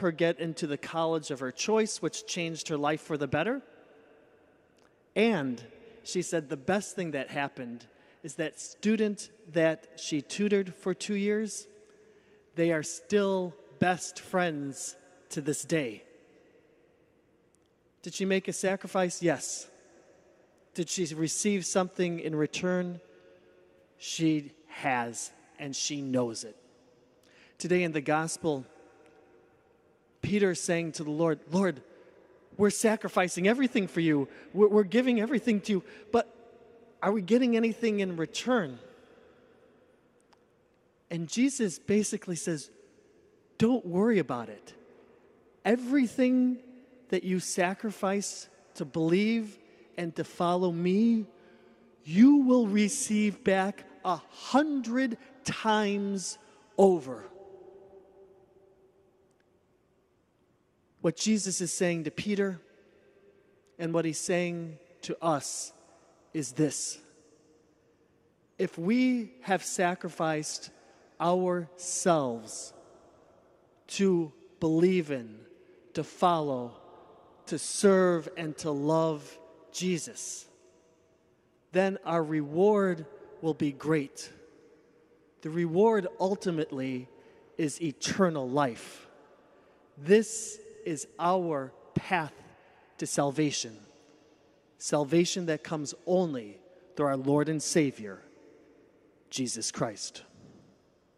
her get into the college of her choice, which changed her life for the better. And she said the best thing that happened is that student that she tutored for 2 years, they are still best friends to this day. Did she make a sacrifice? Yes. Did she receive something in return? She has, and she knows it. Today in the gospel, Peter saying to the Lord, Lord, we're sacrificing everything for you. We're giving everything to you. But are we getting anything in return? And Jesus basically says, don't worry about it. Everything that you sacrifice to believe and to follow me, you will receive back 100 times over. What Jesus is saying to Peter and what he's saying to us is this. If we have sacrificed ourselves to believe in, to follow, to serve, and to love Jesus, then our reward will be great. The reward ultimately is eternal life. This is our path to salvation. Salvation that comes only through our Lord and Savior, Jesus Christ.